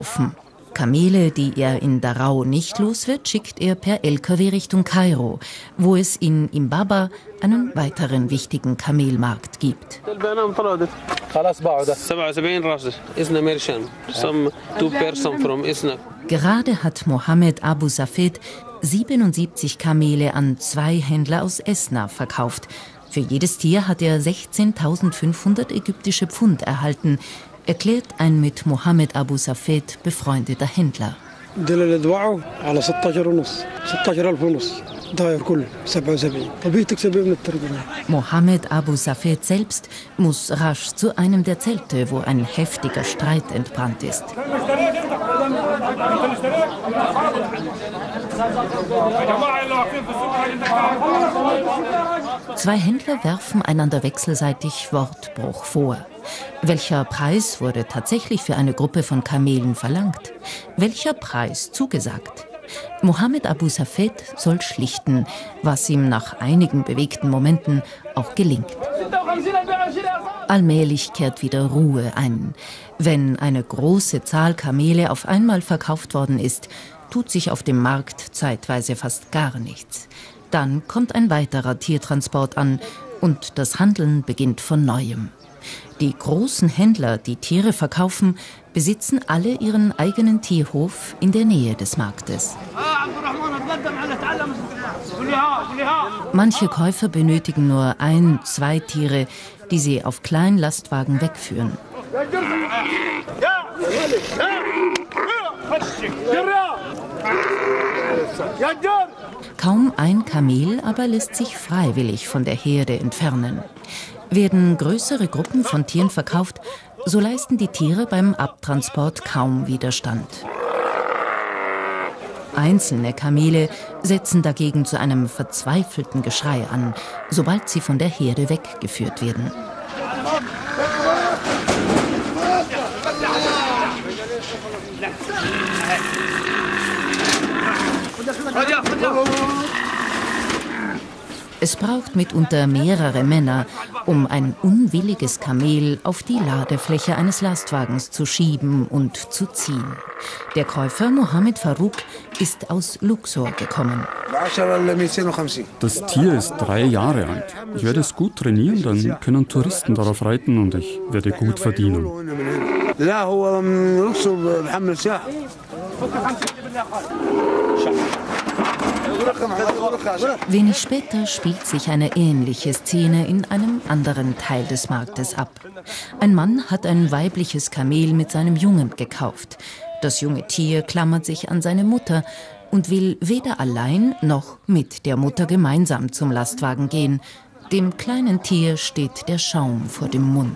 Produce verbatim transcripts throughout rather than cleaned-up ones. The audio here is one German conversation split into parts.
Kamele, die er in Darau nicht los wird, schickt er per L K W Richtung Kairo, wo es in Imbaba einen weiteren wichtigen Kamelmarkt gibt. Gerade hat Mohammed Abu Safed siebenundsiebzig Kamele an zwei Händler aus Esna verkauft. Für jedes Tier hat er sechzehntausendfünfhundert ägyptische Pfund erhalten, erklärt ein mit Mohammed Abu Safed befreundeter Händler. Mohammed Abu Safed selbst muss rasch zu einem der Zelte, wo ein heftiger Streit entbrannt ist. Zwei Händler werfen einander wechselseitig Wortbruch vor. Welcher Preis wurde tatsächlich für eine Gruppe von Kamelen verlangt? Welcher Preis zugesagt? Mohammed Abu Safed soll schlichten, was ihm nach einigen bewegten Momenten auch gelingt. Allmählich kehrt wieder Ruhe ein. Wenn eine große Zahl Kamele auf einmal verkauft worden ist, tut sich auf dem Markt zeitweise fast gar nichts. Dann kommt ein weiterer Tiertransport an und das Handeln beginnt von Neuem. Die großen Händler, die Tiere verkaufen, besitzen alle ihren eigenen Tierhof in der Nähe des Marktes. Manche Käufer benötigen nur ein, zwei Tiere, die sie auf kleinen Lastwagen wegführen. Kaum ein Kamel aber lässt sich freiwillig von der Herde entfernen. Werden größere Gruppen von Tieren verkauft, so leisten die Tiere beim Abtransport kaum Widerstand. Einzelne Kamele setzen dagegen zu einem verzweifelten Geschrei an, sobald sie von der Herde weggeführt werden. Es braucht mitunter mehrere Männer, um ein unwilliges Kamel auf die Ladefläche eines Lastwagens zu schieben und zu ziehen. Der Käufer Mohammed Farouk ist aus Luxor gekommen. Das Tier ist drei Jahre alt. Ich werde es gut trainieren, dann können Touristen darauf reiten und ich werde gut verdienen. Wenig später spielt sich eine ähnliche Szene in einem anderen Teil des Marktes ab. Ein Mann hat ein weibliches Kamel mit seinem Jungen gekauft. Das junge Tier klammert sich an seine Mutter und will weder allein noch mit der Mutter gemeinsam zum Lastwagen gehen. Dem kleinen Tier steht der Schaum vor dem Mund.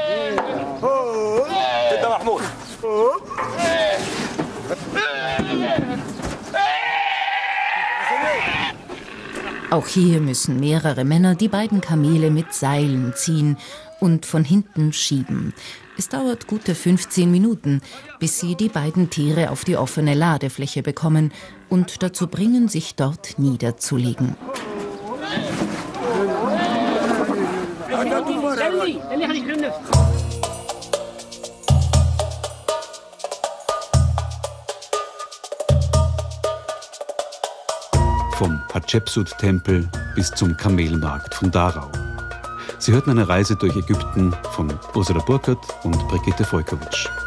Auch hier müssen mehrere Männer die beiden Kamele mit Seilen ziehen und von hinten schieben. Es dauert gute fünfzehn Minuten, bis sie die beiden Tiere auf die offene Ladefläche bekommen und dazu bringen, sich dort niederzulegen. Vom Hatschepsut-Tempel bis zum Kamelmarkt von Darau. Sie hörten eine Reise durch Ägypten von Ursula Burkert und Brigitte Volkowitsch.